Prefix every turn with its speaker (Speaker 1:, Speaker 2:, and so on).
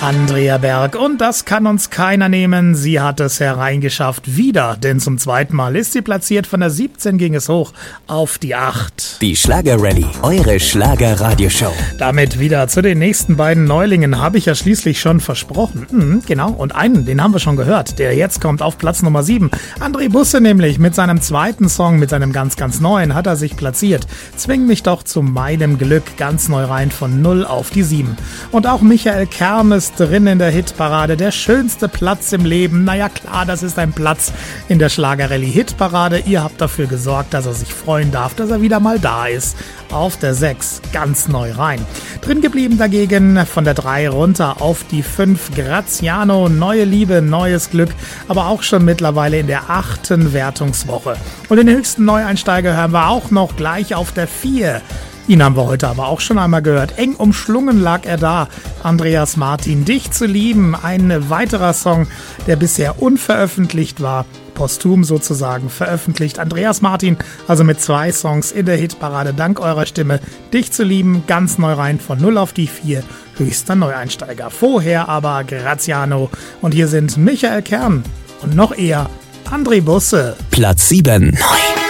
Speaker 1: Andrea Berg, und das kann uns keiner nehmen. Sie hat es hereingeschafft, wieder, denn zum zweiten Mal ist sie platziert. Von der 17 ging es hoch auf die 8.
Speaker 2: Die Schlager-Rallye, eure Schlager-Radioshow.
Speaker 1: Damit wieder zu den nächsten beiden Neulingen, habe ich ja schließlich schon versprochen. Genau, und einen, den haben wir schon gehört, der jetzt kommt auf Platz Nummer 7. André Busse nämlich, mit seinem zweiten Song, mit seinem ganz, ganz neuen, hat er sich platziert. Zwing mich doch zu meinem Glück, ganz neu rein von 0 auf die 7. Und auch Michael Kern ist drin in der Hitparade. Der schönste Platz im Leben. Naja klar, das ist ein Platz in der Schlager-Rallye-Hitparade. Ihr habt dafür gesorgt, dass er sich freuen darf, dass er wieder mal da ist. Auf der 6 ganz neu rein. Drin geblieben dagegen von der 3 runter auf die 5 Graziano, neue Liebe, neues Glück, aber auch schon mittlerweile in der 8. Wertungswoche. Und den höchsten Neueinsteiger hören wir auch noch gleich auf der 4. Ihn haben wir heute aber auch schon einmal gehört. Eng umschlungen lag er da. Andreas Martin, dich zu lieben. Ein weiterer Song, der bisher unveröffentlicht war. Posthum sozusagen veröffentlicht. Andreas Martin, also mit 2 Songs in der Hitparade, dank eurer Stimme. Dich zu lieben, ganz neu rein von 0 auf die 4. Höchster Neueinsteiger. Vorher aber Graziano. Und hier sind Michael Kern und noch eher André Busse.
Speaker 2: Platz 7. Neu.